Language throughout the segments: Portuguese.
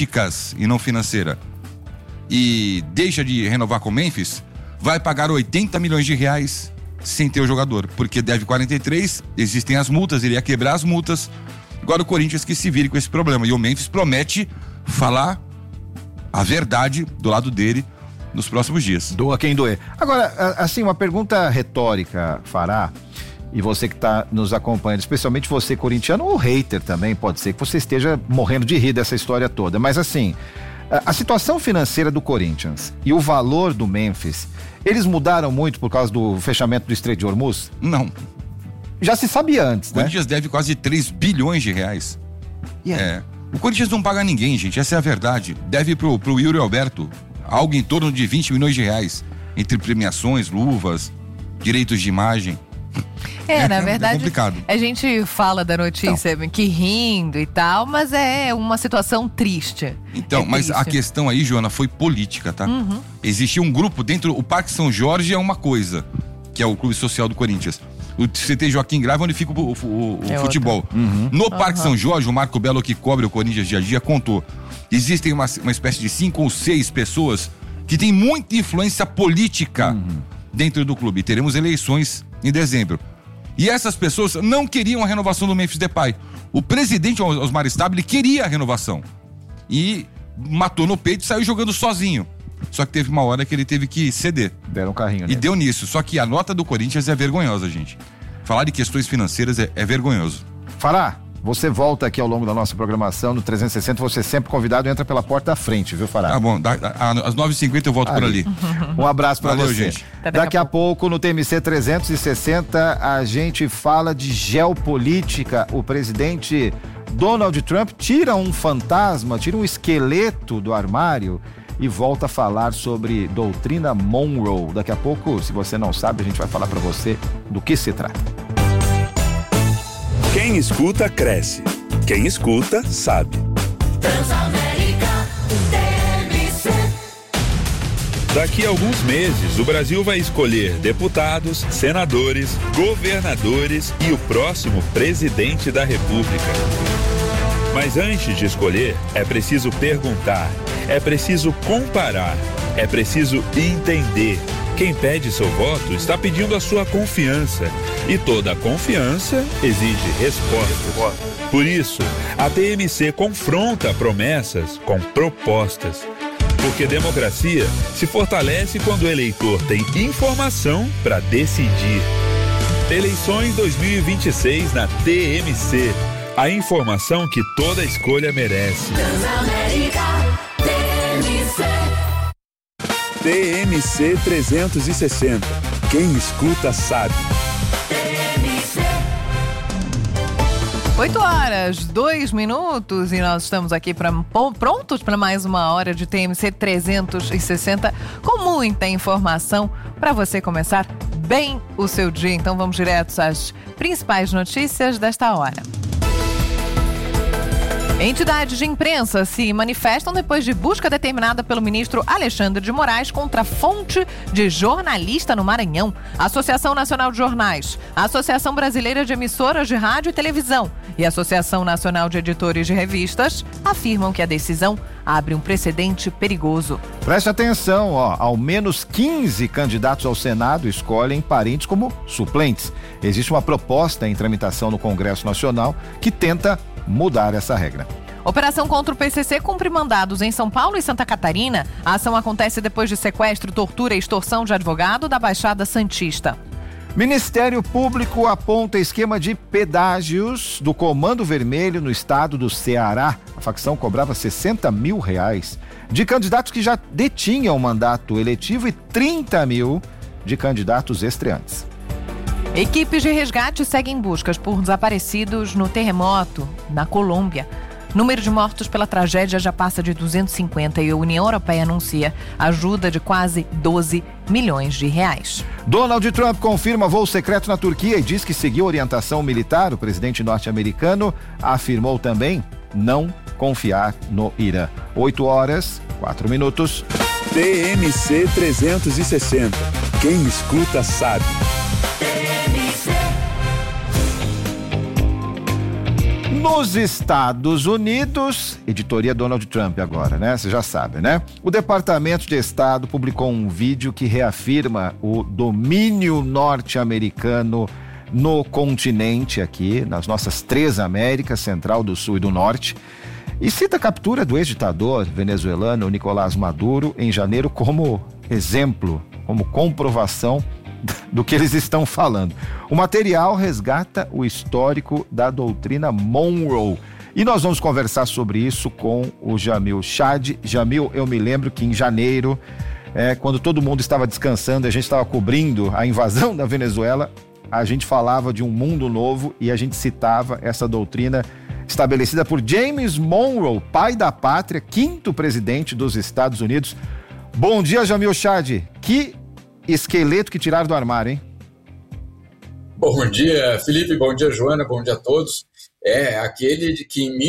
políticas e não financeira, e deixa de renovar com o Memphis, vai pagar 80 milhões de reais sem ter o jogador, porque deve 43, existem as multas, ele ia quebrar as multas. Agora o Corinthians que se vire com esse problema, e o Memphis promete falar a verdade do lado dele nos próximos dias. Doa quem doer. Agora, assim, uma pergunta retórica, Fará, e você que está nos acompanhando, especialmente você corintiano ou hater também, pode ser que você esteja morrendo de rir dessa história toda, mas assim, a situação financeira do Corinthians e o valor do Memphis, eles mudaram muito por causa do fechamento do Estreito de Hormuz? Não. Já se sabia antes, né? O Corinthians deve quase 3 bilhões de reais. O Corinthians não paga ninguém, gente, essa é a verdade. Deve pro Yuri Alberto algo em torno de 20 milhões de reais, entre premiações, luvas, direitos de imagem. Na verdade, é complicado. A gente fala da notícia que rindo e tal, mas é uma situação triste. Então, mas a questão aí, Joana, foi política, tá? Existia um grupo dentro, o Parque São Jorge é uma coisa, que é o clube social do Corinthians. O CT Joaquim Grava, onde fica o futebol. No Parque São Jorge, o Marco Belo, que cobre o Corinthians dia a dia, contou. Existem uma espécie de 5 ou 6 pessoas que têm muita influência política dentro do clube. Teremos eleições em dezembro. E essas pessoas não queriam a renovação do Memphis Depay. O presidente Osmar Stabile queria a renovação. E matou no peito e saiu jogando sozinho. Só que teve uma hora que ele teve que ceder. Deram um carrinho, né? E deu nisso. Só que a nota do Corinthians é vergonhosa, gente. Falar de questões financeiras é vergonhoso. Fará, você volta aqui ao longo da nossa programação no 360, você é sempre convidado, entra pela porta da frente, viu, Fará? Tá bom, às 9h50 eu volto por ali. Um abraço pra você. Gente. Daqui a pouco no TMC 360 a gente fala de geopolítica. O presidente Donald Trump tira um fantasma, tira um esqueleto do armário e volta a falar sobre doutrina Monroe. Daqui a pouco, se você não sabe, a gente vai falar pra você do que se trata. Quem escuta, cresce. Quem escuta, sabe. Transamérica TMC. Daqui a alguns meses, o Brasil vai escolher deputados, senadores, governadores e o próximo presidente da República. Mas antes de escolher, é preciso perguntar, é preciso comparar, é preciso entender. Quem pede seu voto está pedindo a sua confiança. E toda confiança exige respostas. Por isso, a TMC confronta promessas com propostas. Porque democracia se fortalece quando o eleitor tem informação para decidir. Eleições 2026 na TMC. A informação que toda escolha merece. Transamérica TMC. TMC 360. Quem escuta sabe. 8h02 e nós estamos aqui prontos para mais uma hora de TMC 360 com muita informação para você começar bem o seu dia. Então vamos direto às principais notícias desta hora. Entidades de imprensa se manifestam depois de busca determinada pelo ministro Alexandre de Moraes contra fonte de jornalista no Maranhão. A Associação Nacional de Jornais, a Associação Brasileira de Emissoras de Rádio e Televisão e a Associação Nacional de Editores de Revistas afirmam que a decisão abre um precedente perigoso. Preste atenção, ao menos 15 candidatos ao Senado escolhem parentes como suplentes. Existe uma proposta em tramitação no Congresso Nacional que tenta mudar essa regra. Operação contra o PCC cumpre mandados em São Paulo e Santa Catarina. A ação acontece depois de sequestro, tortura e extorsão de advogado da Baixada Santista. Ministério Público aponta esquema de pedágios do Comando Vermelho no estado do Ceará. A facção cobrava R$60 mil de candidatos que já detinham o mandato eletivo e 30 mil de candidatos estreantes. Equipes de resgate seguem buscas por desaparecidos no terremoto na Colômbia. Número de mortos pela tragédia já passa de 250 e a União Europeia anuncia ajuda de quase 12 milhões de reais. Donald Trump confirma voo secreto na Turquia e diz que seguiu orientação militar. O presidente norte-americano afirmou também não confiar no Irã. 8h04. TMC 360. Quem escuta sabe. Nos Estados Unidos, editoria Donald Trump agora, né? Você já sabe, né? O Departamento de Estado publicou um vídeo que reafirma o domínio norte-americano no continente aqui, nas nossas 3 Américas, Central, do Sul e do Norte, e cita a captura do ex-ditador venezuelano Nicolás Maduro em janeiro como exemplo, como comprovação do que eles estão falando. O material resgata o histórico da doutrina Monroe. E nós vamos conversar sobre isso com o Jamil Chad. Jamil, eu me lembro que em janeiro, quando todo mundo estava descansando, a gente estava cobrindo a invasão da Venezuela, a gente falava de um mundo novo e a gente citava essa doutrina estabelecida por James Monroe, pai da pátria, 5º presidente dos Estados Unidos. Bom dia, Jamil Chad. Que esqueleto que tiraram do armário, hein? Bom dia, Felipe. Bom dia, Joana. Bom dia a todos. É aquele que em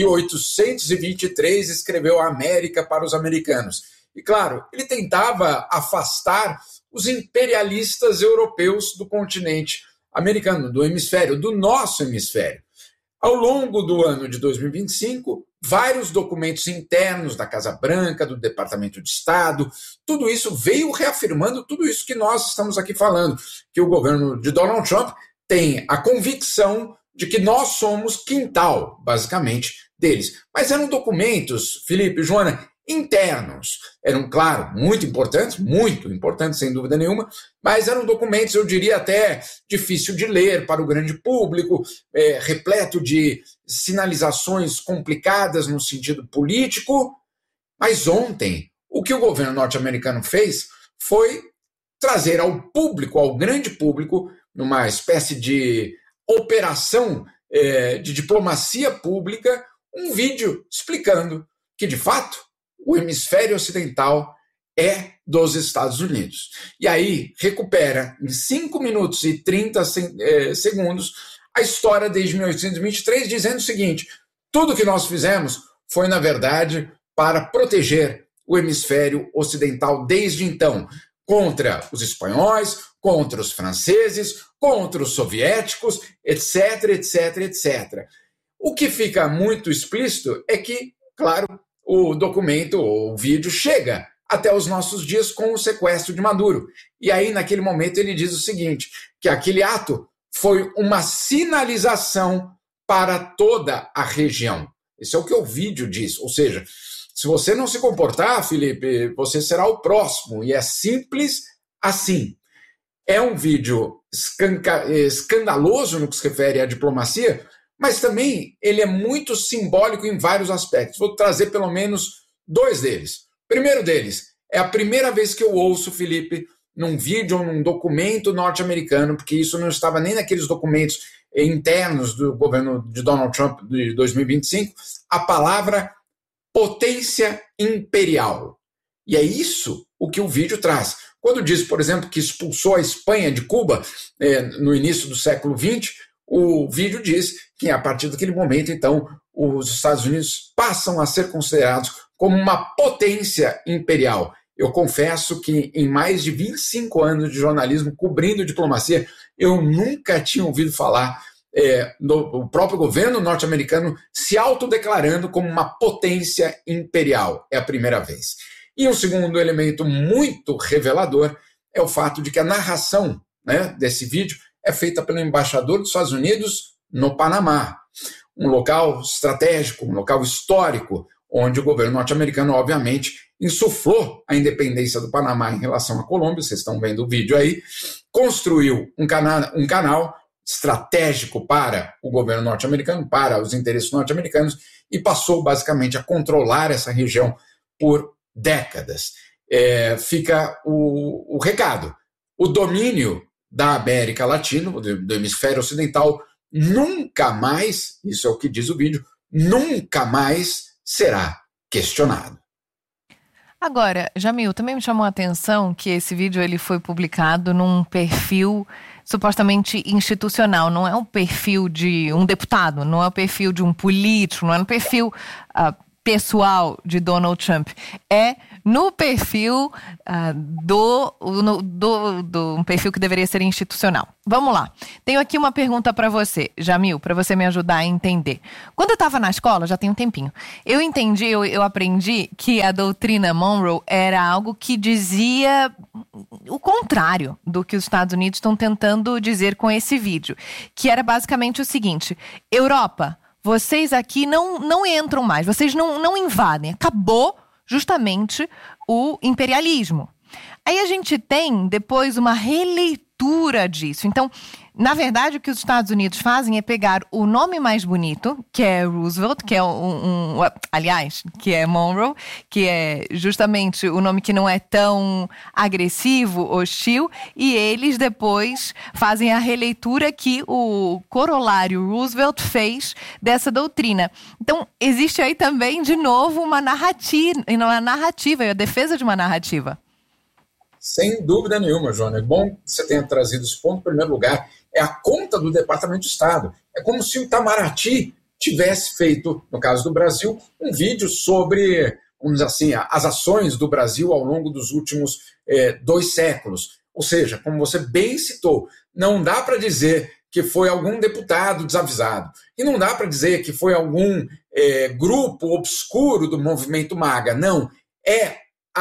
1823 escreveu a América para os americanos. E, claro, ele tentava afastar os imperialistas europeus do continente americano, do hemisfério, do nosso hemisfério. Ao longo do ano de 2025, vários documentos internos da Casa Branca, do Departamento de Estado, tudo isso veio reafirmando tudo isso que nós estamos aqui falando, que o governo de Donald Trump tem a convicção de que nós somos quintal, basicamente, deles. Mas eram documentos, Felipe, Joana, internos. Eram, claro, muito importantes, sem dúvida nenhuma, mas eram documentos, eu diria até difícil de ler para o grande público, repleto de sinalizações complicadas no sentido político. Mas ontem, o que o governo norte-americano fez foi trazer ao público, ao grande público, numa espécie de operação de diplomacia pública, um vídeo explicando que, de fato, o hemisfério ocidental é dos Estados Unidos. E aí recupera em 5 minutos e 30 segundos a história desde 1823, dizendo o seguinte: tudo que nós fizemos foi, na verdade, para proteger o hemisfério ocidental desde então, contra os espanhóis, contra os franceses, contra os soviéticos, etc, etc, etc. O que fica muito explícito é que, claro, o documento, o vídeo, chega até os nossos dias com o sequestro de Maduro. E aí, naquele momento, ele diz o seguinte, que aquele ato foi uma sinalização para toda a região. Esse é o que o vídeo diz. Ou seja, se você não se comportar, Felipe, você será o próximo. E é simples assim. É um vídeo escandaloso no que se refere à diplomacia, mas também ele é muito simbólico em vários aspectos. Vou trazer pelo menos 2 deles. O primeiro deles, é a primeira vez que eu ouço, Felipe, num vídeo ou num documento norte-americano, porque isso não estava nem naqueles documentos internos do governo de Donald Trump de 2025, a palavra potência imperial. E é isso o que o vídeo traz. Quando diz, por exemplo, que expulsou a Espanha de Cuba no início do século XX, o vídeo diz que a partir daquele momento, então, os Estados Unidos passam a ser considerados como uma potência imperial. Eu confesso que em mais de 25 anos de jornalismo cobrindo diplomacia, eu nunca tinha ouvido falar do próprio governo norte-americano se autodeclarando como uma potência imperial. É a primeira vez. E um segundo elemento muito revelador é o fato de que a narração, né, desse vídeo é feita pelo embaixador dos Estados Unidos no Panamá, um local estratégico, um local histórico, onde o governo norte-americano, obviamente, insuflou a independência do Panamá em relação à Colômbia, vocês estão vendo o vídeo aí, construiu um canal estratégico para o governo norte-americano, para os interesses norte-americanos, e passou basicamente a controlar essa região por décadas. Fica o recado. O domínio da América Latina, do hemisfério ocidental, nunca mais, isso é o que diz o vídeo, nunca mais será questionado. Agora, Jamil, também me chamou a atenção que esse vídeo ele foi publicado num perfil supostamente institucional, não é um perfil de um deputado, não é um perfil de um político, não é um perfil pessoal de Donald Trump. É no perfil do um perfil que deveria ser institucional. Vamos lá. Tenho aqui uma pergunta para você, Jamil, para você me ajudar a entender. Quando eu estava na escola, já tem um tempinho, eu aprendi que a doutrina Monroe era algo que dizia o contrário do que os Estados Unidos estão tentando dizer com esse vídeo, que era basicamente o seguinte: Europa, vocês aqui não entram mais, vocês não invadem, acabou justamente o imperialismo. Aí a gente tem depois uma releitura disso. Então, na verdade, o que os Estados Unidos fazem é pegar o nome mais bonito, que é Roosevelt, que é aliás, que é Monroe, que é justamente o nome que não é tão agressivo, hostil, e eles depois fazem a releitura que o corolário Roosevelt fez dessa doutrina. Então, existe aí também, de novo, uma narrativa e a defesa de uma narrativa. Sem dúvida nenhuma, Joana. É bom que você tenha trazido esse ponto. Em primeiro lugar, é a conta do Departamento de Estado. É como se o Itamaraty tivesse feito, no caso do Brasil, um vídeo sobre, vamos dizer assim, as ações do Brasil ao longo dos últimos 2 séculos. Ou seja, como você bem citou, não dá para dizer que foi algum deputado desavisado. E não dá para dizer que foi algum grupo obscuro do movimento MAGA. Não. É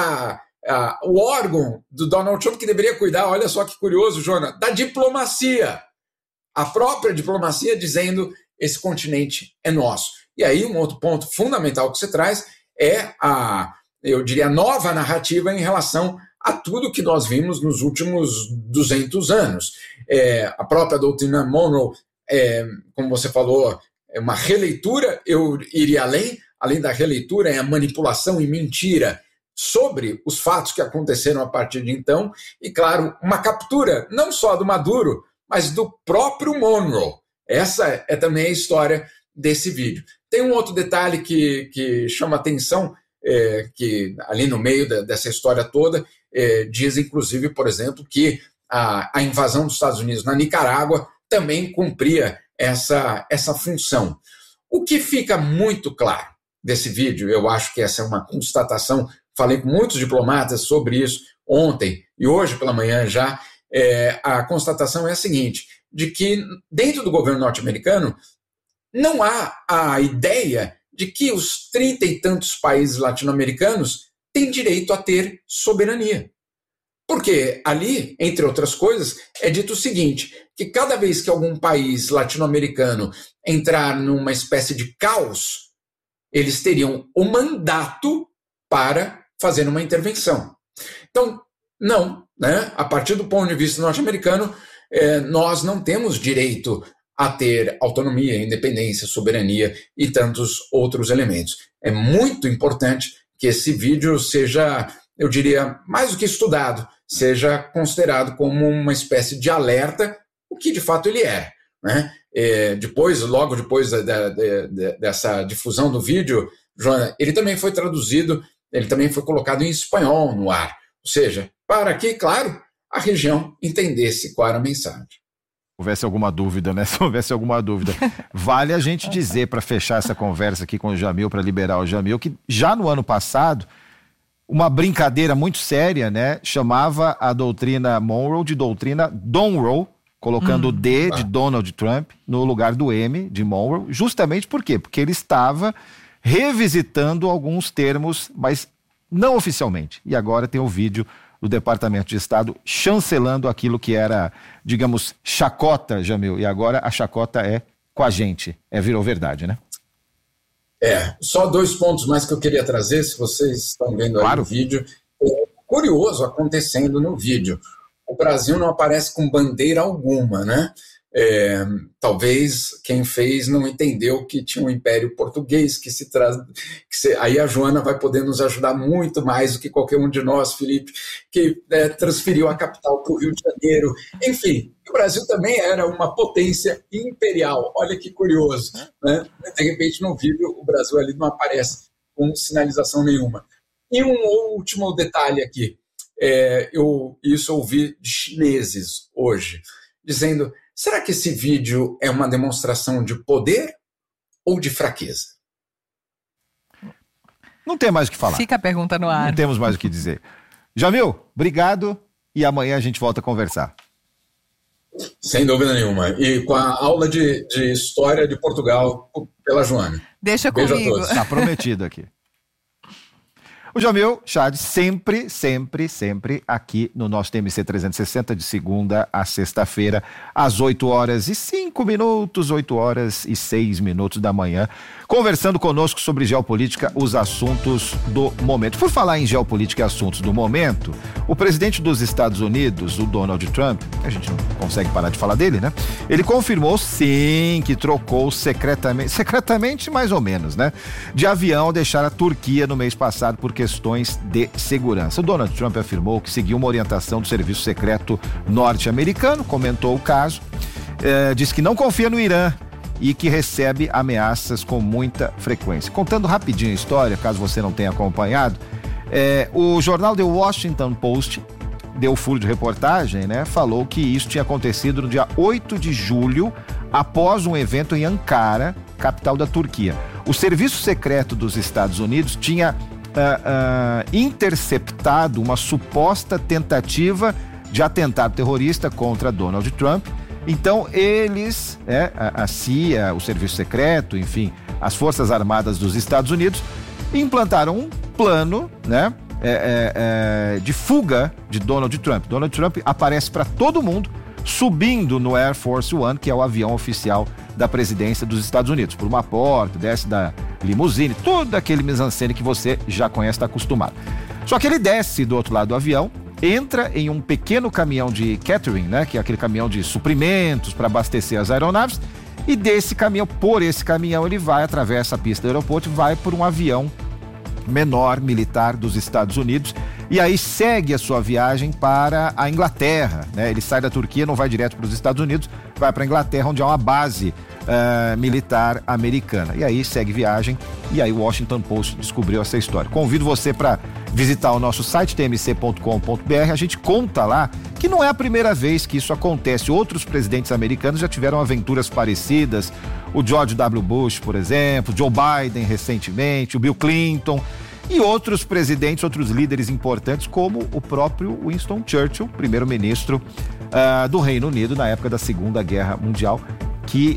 o órgão do Donald Trump que deveria cuidar, olha só que curioso, Joana, da diplomacia. A própria diplomacia dizendo: esse continente é nosso. E aí um outro ponto fundamental que você traz é eu diria, a nova narrativa em relação a tudo que nós vimos nos últimos 200 anos. A própria doutrina Monroe, como você falou, é uma releitura. Eu iria além da releitura, é a manipulação e mentira sobre os fatos que aconteceram a partir de então, e claro, uma captura não só do Maduro, mas do próprio Monroe. Essa é também a história desse vídeo. Tem um outro detalhe que chama atenção, que ali no meio dessa história toda, diz inclusive, por exemplo, que a invasão dos Estados Unidos na Nicarágua também cumpria essa função. O que fica muito claro desse vídeo, eu acho que essa é uma constatação. Falei com muitos diplomatas sobre isso ontem e hoje pela manhã já. A constatação é a seguinte, de que dentro do governo norte-americano não há a ideia de que os 30 e tantos países latino-americanos têm direito a ter soberania. Porque ali, entre outras coisas, é dito o seguinte, que cada vez que algum país latino-americano entrar numa espécie de caos, eles teriam o mandato para fazer uma intervenção. Então, não, né? A partir do ponto de vista norte-americano, nós não temos direito a ter autonomia, independência, soberania e tantos outros elementos. É muito importante que esse vídeo seja, eu diria, mais do que estudado, seja considerado como uma espécie de alerta, o que de fato ele é, né? Logo depois dessa difusão do vídeo, Joana, ele também foi traduzido, ele também foi colocado em espanhol no ar. Ou seja, para que, claro, a região entendesse qual era a mensagem. Houvesse alguma dúvida, né? Se houvesse alguma dúvida. Vale a gente dizer, para fechar essa conversa aqui com o Jamil, para liberar o Jamil, que já no ano passado, uma brincadeira muito séria, né? Chamava a doutrina Monroe de doutrina Donroe, colocando o D de Donald Trump no lugar do M de Monroe. Justamente por quê? Porque ele estava revisitando alguns termos, mas não oficialmente. E agora tem o vídeo do Departamento de Estado chancelando aquilo que era, digamos, chacota, Jamil. E agora a chacota é com a gente. Virou verdade, né? Só 2 pontos mais que eu queria trazer, se vocês estão vendo aí o vídeo. Curioso acontecendo no vídeo. O Brasil não aparece com bandeira alguma, né? Talvez quem fez não entendeu que tinha um império português que se traz. Aí a Joana vai poder nos ajudar muito mais do que qualquer um de nós, Felipe, que transferiu a capital para o Rio de Janeiro. Enfim, o Brasil também era uma potência imperial. Olha que curioso, né? De repente, no vídeo, o Brasil ali não aparece com sinalização nenhuma. E um último detalhe aqui. Eu ouvi de chineses hoje, dizendo: será que esse vídeo é uma demonstração de poder ou de fraqueza? Não tem mais o que falar. Fica a pergunta no ar. Não temos mais o que dizer. Jamil, obrigado e amanhã a gente volta a conversar. Sem dúvida nenhuma. E com a aula de História de Portugal pela Joana. Deixa Beijo comigo. a todos. Tá prometido aqui. O Jamil Chad sempre aqui no nosso TMC 360 de segunda a sexta-feira, às 8h05, 8h06 da manhã, conversando conosco sobre geopolítica, os assuntos do momento. Por falar em geopolítica e assuntos do momento, o presidente dos Estados Unidos, o Donald Trump, a gente não consegue parar de falar dele, né? Ele confirmou sim que trocou secretamente mais ou menos, né? De avião ao deixar a Turquia no mês passado por questões de segurança. O Donald Trump afirmou que seguiu uma orientação do serviço secreto norte-americano, comentou o caso, disse que não confia no Irã e que recebe ameaças com muita frequência. Contando rapidinho a história, caso você não tenha acompanhado, o jornal The Washington Post deu furo de reportagem, né? Falou que isso tinha acontecido no dia 8 de julho, após um evento em Ankara, capital da Turquia. O serviço secreto dos Estados Unidos tinha interceptado uma suposta tentativa de atentado terrorista contra Donald Trump. Então eles, a CIA, o serviço secreto, enfim, as Forças Armadas dos Estados Unidos, implantaram um plano, né, de fuga de Donald Trump. Donald Trump aparece para todo mundo subindo no Air Force One, que é o avião oficial da presidência dos Estados Unidos, por uma porta, desce da limusine, todo aquele mise-en-scène que você já conhece, está acostumado. Só que ele desce do outro lado do avião, entra em um pequeno caminhão de catering, né, que é aquele caminhão de suprimentos para abastecer as aeronaves, e por esse caminhão ele vai, atravessa a pista do aeroporto e vai por um avião menor militar dos Estados Unidos, e aí segue a sua viagem para a Inglaterra, né? Ele sai da Turquia, não vai direto para os Estados Unidos, vai para a Inglaterra, onde há uma base militar americana, e aí segue viagem, e aí o Washington Post descobriu essa história. Convido você para visitar o nosso site tmc.com.br, a gente conta lá que não é a primeira vez que isso acontece. Outros presidentes americanos já tiveram aventuras parecidas, o George W. Bush, por exemplo, Joe Biden recentemente, o Bill Clinton, e outros presidentes, outros líderes importantes, como o próprio Winston Churchill, primeiro-ministro do Reino Unido na época da Segunda Guerra Mundial, que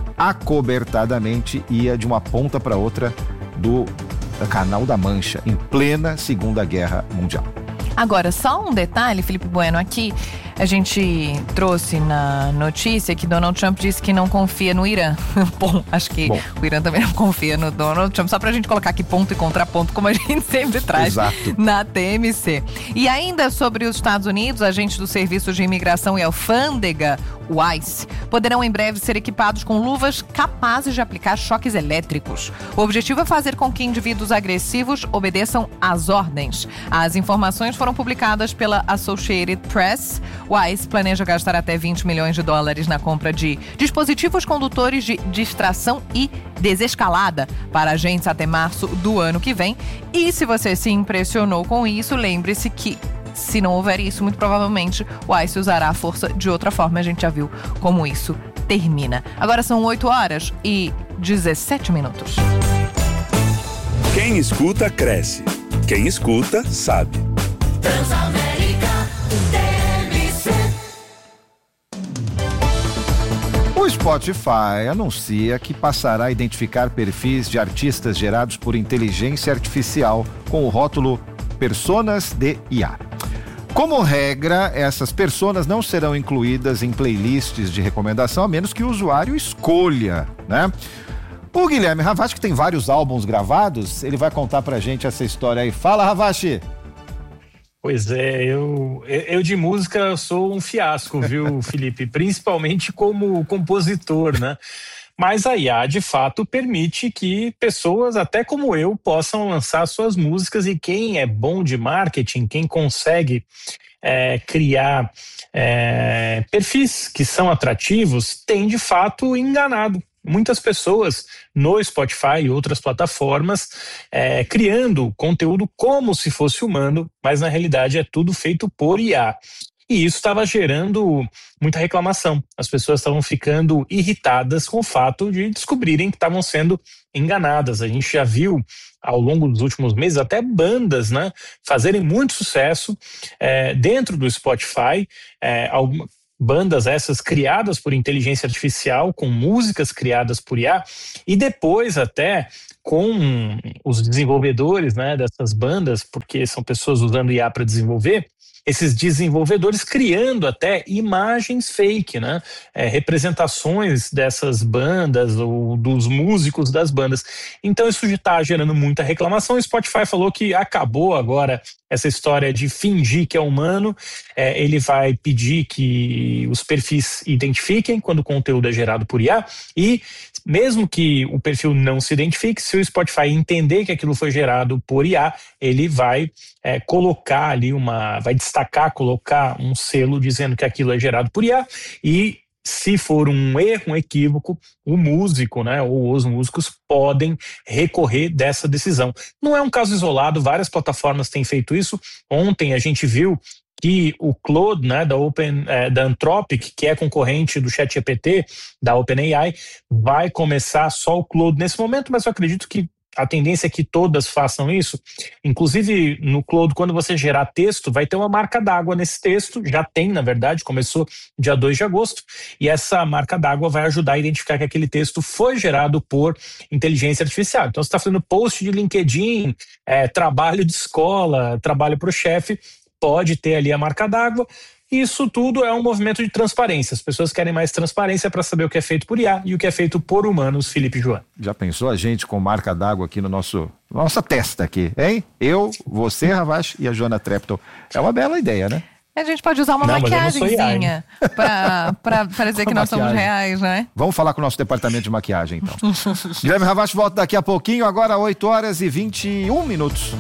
acobertadamente ia de uma ponta para outra do Canal da Mancha, em plena Segunda Guerra Mundial. Agora, só um detalhe, Felipe Bueno, aqui a gente trouxe na notícia que Donald Trump disse que não confia no Irã. Bom, acho que o Irã também não confia no Donald Trump, só pra gente colocar aqui ponto e contraponto, como a gente sempre traz. Exato. Na TMC. E ainda sobre os Estados Unidos, agentes do Serviço de Imigração e Alfândega, o ICE, poderão em breve ser equipados com luvas capazes de aplicar choques elétricos. O objetivo é fazer com que indivíduos agressivos obedeçam às ordens. As informações foram publicadas pela Associated Press. O ICE planeja gastar até $20 milhões na compra de dispositivos condutores de distração e desescalada para agentes até março do ano que vem. E se você se impressionou com isso, lembre-se que se não houver isso, muito provavelmente o ICE usará a força de outra forma. A gente já viu como isso termina. Agora são 8h17. Quem escuta, cresce. Quem escuta, sabe. Transamérica TMC. O Spotify anuncia que passará a identificar perfis de artistas gerados por inteligência artificial com o rótulo Personas de IA. Como regra, essas personas não serão incluídas em playlists de recomendação, a menos que o usuário escolha, né? O Guilherme Ravache, que tem vários álbuns gravados, ele vai contar pra gente essa história aí. Fala, Ravache! Pois é, eu de música sou um fiasco, viu, Felipe? Principalmente como compositor, né? Mas a IA, de fato, permite que pessoas, até como eu, possam lançar suas músicas, e quem é bom de marketing, quem consegue criar perfis que são atrativos, tem, de fato, enganado muitas pessoas no Spotify e outras plataformas, criando conteúdo como se fosse humano, mas na realidade é tudo feito por IA. E isso estava gerando muita reclamação. As pessoas estavam ficando irritadas com o fato de descobrirem que estavam sendo enganadas. A gente já viu ao longo dos últimos meses até bandas, né, fazerem muito sucesso dentro do Spotify, bandas essas criadas por inteligência artificial, com músicas criadas por IA, e depois até com os desenvolvedores, né, dessas bandas, porque são pessoas usando IA para desenvolver, esses desenvolvedores criando até imagens fake, né? Representações dessas bandas ou dos músicos das bandas. Então isso está gerando muita reclamação. O Spotify falou que acabou agora essa história de fingir que é humano. Ele vai pedir que os perfis identifiquem quando o conteúdo é gerado por IA, e mesmo que o perfil não se identifique, se o Spotify entender que aquilo foi gerado por IA, ele vai colocar ali vai destacar, colocar um selo dizendo que aquilo é gerado por IA, e se for um erro, um equívoco, o músico, né, ou os músicos podem recorrer dessa decisão. Não é um caso isolado, várias plataformas têm feito isso. Ontem a gente viu que o Claude, né, da Anthropic, que é concorrente do ChatGPT, da OpenAI, vai começar só o Claude nesse momento, mas eu acredito que a tendência é que todas façam isso. Inclusive, no Claude, quando você gerar texto, vai ter uma marca d'água nesse texto. Já tem, na verdade, começou dia 2 de agosto. E essa marca d'água vai ajudar a identificar que aquele texto foi gerado por inteligência artificial. Então, você está fazendo post de LinkedIn, trabalho de escola, trabalho para o chefe, pode ter ali a marca d'água. Isso tudo é um movimento de transparência. As pessoas querem mais transparência para saber o que é feito por IA e o que é feito por humanos, Felipe e Joana. Já pensou a gente com marca d'água aqui no nossa testa aqui, hein? Eu, você, Ravache, e a Joana Treptow. É uma bela ideia, né? A gente pode usar uma maquiagemzinha para dizer que nós somos reais, né? Vamos falar com o nosso departamento de maquiagem, então. Guilherme Ravache volta daqui a pouquinho, agora 8h21.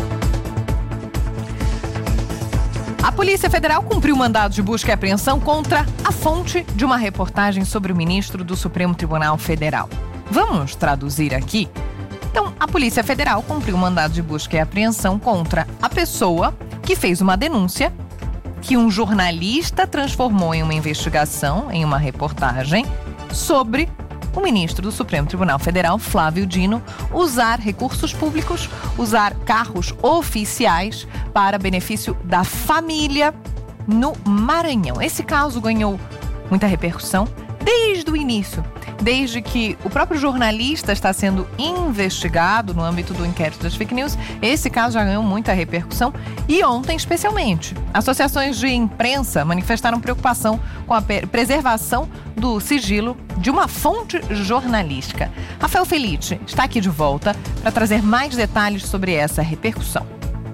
A Polícia Federal cumpriu mandado de busca e apreensão contra a fonte de uma reportagem sobre o ministro do Supremo Tribunal Federal. Vamos traduzir aqui? Então, a Polícia Federal cumpriu mandado de busca e apreensão contra a pessoa que fez uma denúncia que um jornalista transformou em uma investigação, em uma reportagem, sobre o ministro do Supremo Tribunal Federal, Flávio Dino, usar recursos públicos, usar carros oficiais para benefício da família no Maranhão. Esse caso ganhou muita repercussão desde o início, desde que o próprio jornalista está sendo investigado no âmbito do inquérito das fake news. Esse caso já ganhou muita repercussão e ontem, especialmente, associações de imprensa manifestaram preocupação com a preservação do sigilo de uma fonte jornalística. Rafael Felice está aqui de volta para trazer mais detalhes sobre essa repercussão.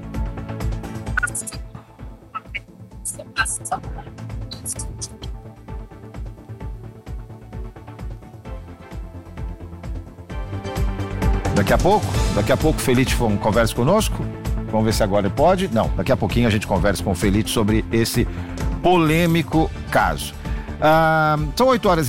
Daqui a pouco o Felice conversa conosco. Vamos ver se agora ele pode. Não, daqui a pouquinho a gente conversa com o Felice sobre esse polêmico caso. São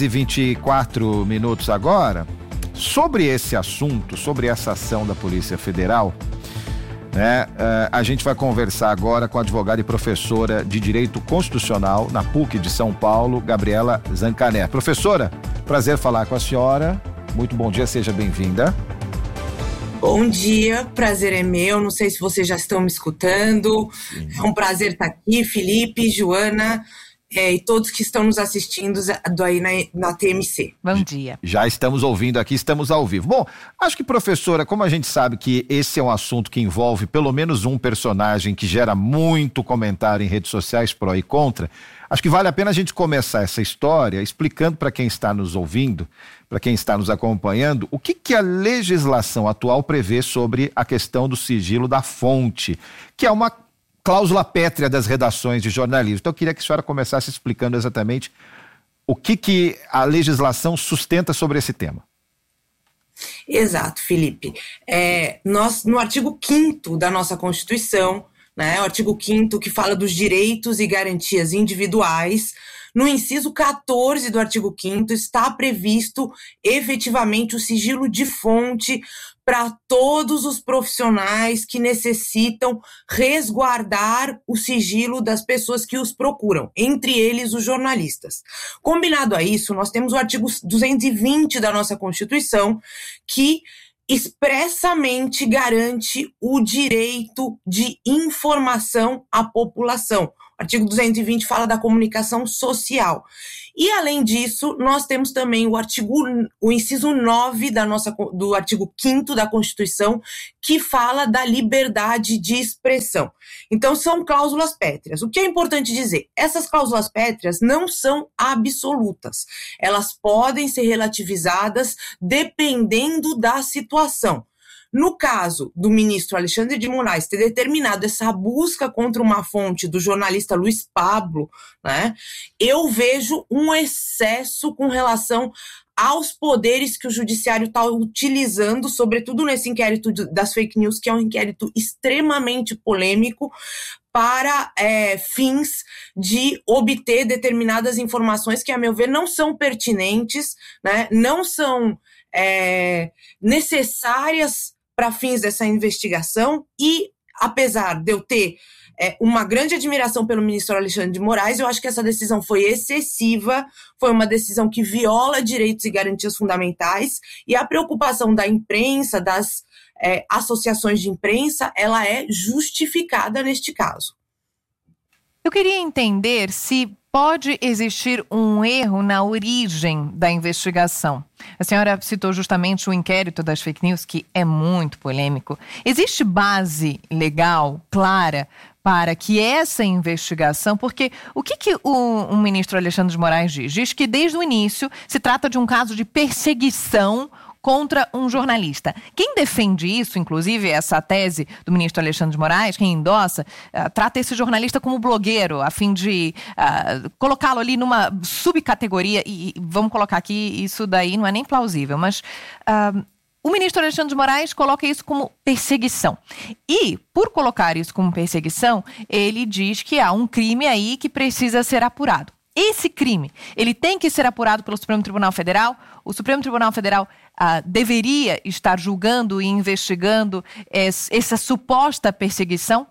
8h24 agora. Sobre esse assunto, sobre essa ação da Polícia Federal, né, a gente vai conversar agora com a advogada e professora de Direito Constitucional na PUC de São Paulo, Gabriela Zancaner. Professora, prazer falar com a senhora. Muito bom dia, seja bem-vinda. Bom dia, prazer é meu, não sei se vocês já estão me escutando. Sim. É um prazer estar aqui, Felipe, Joana, e todos que estão nos assistindo aí na TMC. Bom dia. Já estamos ouvindo aqui, estamos ao vivo. Bom, acho que, professora, como a gente sabe que esse é um assunto que envolve pelo menos um personagem que gera muito comentário em redes sociais pró e contra, acho que vale a pena a gente começar essa história explicando para quem está nos ouvindo, para quem está nos acompanhando, o que a legislação atual prevê sobre a questão do sigilo da fonte, que é uma cláusula pétrea das redações de jornalismo. Então eu queria que a senhora começasse explicando exatamente o que a legislação sustenta sobre esse tema. Exato, Felipe. Nós, no artigo 5º da nossa Constituição, né, o artigo 5º que fala dos direitos e garantias individuais, no inciso 14 do artigo 5º está previsto efetivamente o sigilo de fonte para todos os profissionais que necessitam resguardar o sigilo das pessoas que os procuram, entre eles os jornalistas. Combinado a isso, nós temos o artigo 220 da nossa Constituição, que expressamente garante o direito de informação à população. O artigo 220 fala da comunicação social. E, além disso, nós temos também o inciso 9 do artigo 5º da Constituição, que fala da liberdade de expressão. Então, são cláusulas pétreas. O que é importante dizer? Essas cláusulas pétreas não são absolutas. Elas podem ser relativizadas dependendo da situação. No caso do ministro Alexandre de Moraes ter determinado essa busca contra uma fonte do jornalista Luiz Pablo, né, eu vejo um excesso com relação aos poderes que o judiciário está utilizando, sobretudo nesse inquérito das fake news, que é um inquérito extremamente polêmico, para fins de obter determinadas informações que, a meu ver, não são pertinentes, né, não são necessárias para fins dessa investigação. E, apesar de eu ter uma grande admiração pelo ministro Alexandre de Moraes, eu acho que essa decisão foi excessiva, foi uma decisão que viola direitos e garantias fundamentais, e a preocupação da imprensa, das associações de imprensa, ela é justificada neste caso. Eu queria entender se pode existir um erro na origem da investigação. A senhora citou justamente o inquérito das fake news, que é muito polêmico. Existe base legal, clara, para que essa investigação... Porque o que o ministro Alexandre de Moraes diz? Diz que desde o início se trata de um caso de perseguição contra um jornalista. Quem defende isso, inclusive essa tese do ministro Alexandre de Moraes, quem endossa, trata esse jornalista como blogueiro, a fim de colocá-lo ali numa subcategoria, e vamos colocar aqui, isso daí não é nem plausível, mas o ministro Alexandre de Moraes coloca isso como perseguição. E, por colocar isso como perseguição, ele diz que há um crime aí que precisa ser apurado. Esse crime, ele tem que ser apurado pelo Supremo Tribunal Federal? O Supremo Tribunal Federal deveria estar julgando e investigando essa suposta perseguição?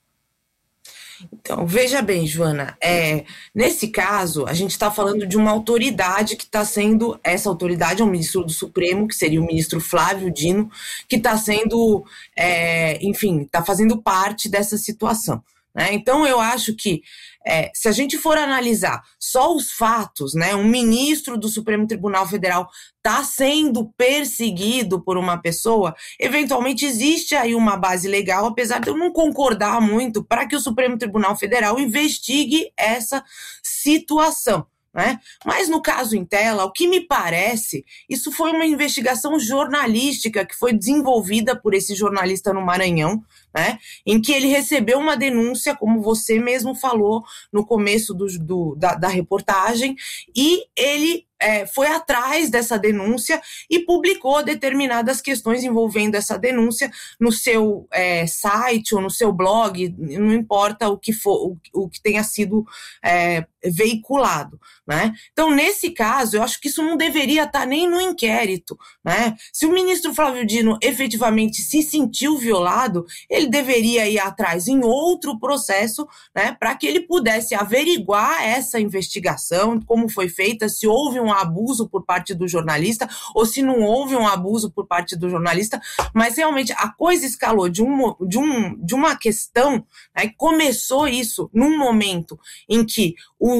Então, veja bem, Joana, nesse caso, a gente está falando de uma autoridade que está sendo, essa autoridade é o ministro do Supremo, que seria o ministro Flávio Dino, que está sendo, está fazendo parte dessa situação, né? Então, eu acho que se a gente for analisar só os fatos, né, um ministro do Supremo Tribunal Federal está sendo perseguido por uma pessoa, eventualmente existe aí uma base legal, apesar de eu não concordar muito, para que o Supremo Tribunal Federal investigue essa situação, né? Mas no caso Intela, o que me parece, isso foi uma investigação jornalística que foi desenvolvida por esse jornalista no Maranhão, né, em que ele recebeu uma denúncia, como você mesmo falou no começo da reportagem, e ele foi atrás dessa denúncia e publicou determinadas questões envolvendo essa denúncia no seu site ou no seu blog, não importa o que for, o que tenha sido veiculado, né? Então, nesse caso, eu acho que isso não deveria estar nem no inquérito, né? Se o ministro Flávio Dino efetivamente se sentiu violado, ele deveria ir atrás em outro processo, né, para que ele pudesse averiguar essa investigação, como foi feita, se houve um abuso por parte do jornalista ou se não houve um abuso por parte do jornalista, mas realmente a coisa escalou de uma questão, né, começou isso num momento em que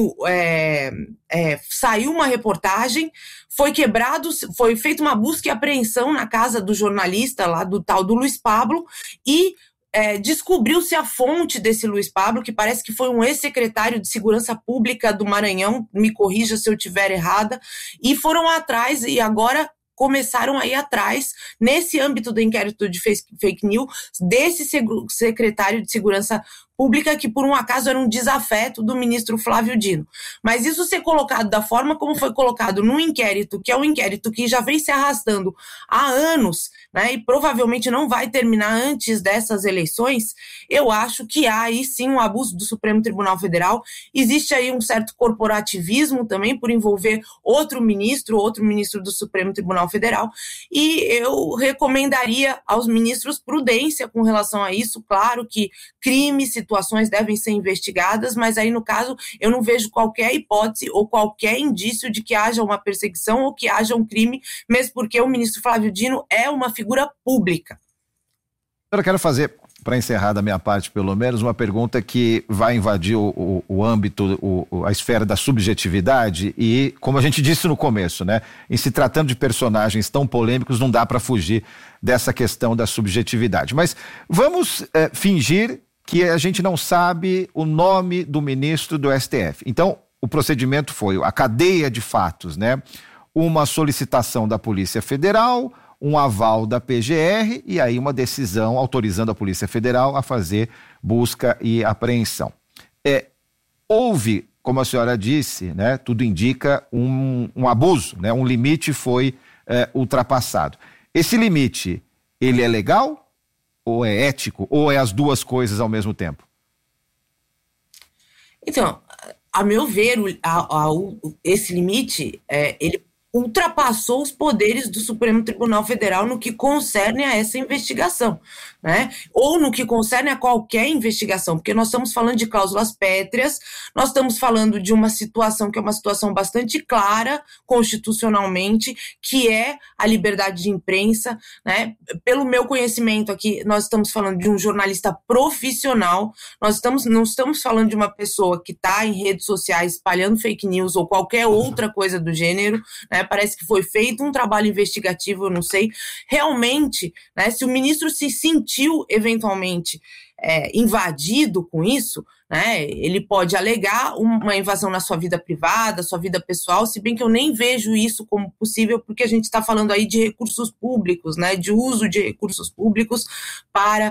saiu uma reportagem, foi feita uma busca e apreensão na casa do jornalista lá do tal do Luiz Pablo e descobriu-se a fonte desse Luiz Pablo, que parece que foi um ex-secretário de Segurança Pública do Maranhão, me corrija se eu estiver errada, e foram atrás e agora começaram a ir atrás, nesse âmbito do inquérito de fake news, desse secretário de Segurança Pública, que por um acaso era um desafeto do ministro Flávio Dino. Mas isso ser colocado da forma como foi colocado no inquérito, que é um inquérito que já vem se arrastando há anos, né, e provavelmente não vai terminar antes dessas eleições, eu acho que há aí sim um abuso do Supremo Tribunal Federal. Existe aí um certo corporativismo também por envolver outro ministro do Supremo Tribunal Tribunal Federal, e eu recomendaria aos ministros prudência com relação a isso. Claro que crimes, situações devem ser investigadas, mas aí no caso eu não vejo qualquer hipótese ou qualquer indício de que haja uma perseguição ou que haja um crime, mesmo porque o ministro Flávio Dino é uma figura pública. Eu quero fazer, para encerrar da minha parte pelo menos, uma pergunta que vai invadir o âmbito, a esfera da subjetividade e, como a gente disse no começo, né, em se tratando de personagens tão polêmicos, não dá para fugir dessa questão da subjetividade. Mas vamos fingir que a gente não sabe o nome do ministro do STF. Então, o procedimento foi a cadeia de fatos, né? Uma solicitação da Polícia Federal, um aval da PGR e aí uma decisão autorizando a Polícia Federal a fazer busca e apreensão. Houve, como a senhora disse, né, tudo indica um abuso, né, um limite foi ultrapassado. Esse limite, ele é legal ou é ético ou é as duas coisas ao mesmo tempo? Então, a meu ver, esse limite, ele ultrapassou os poderes do Supremo Tribunal Federal no que concerne a essa investigação, né? Ou no que concerne a qualquer investigação, porque nós estamos falando de cláusulas pétreas, nós estamos falando de uma situação que é uma situação bastante clara constitucionalmente, que é a liberdade de imprensa, né? Pelo meu conhecimento aqui, nós estamos falando de um jornalista profissional, não estamos falando de uma pessoa que está em redes sociais espalhando fake news ou qualquer outra coisa do gênero, né? Parece que foi feito um trabalho investigativo, eu não sei. Realmente, né, se o ministro se sentiu eventualmente invadido com isso, né, ele pode alegar uma invasão na sua vida privada, sua vida pessoal, se bem que eu nem vejo isso como possível, porque a gente está falando aí de recursos públicos, né, de uso de recursos públicos para,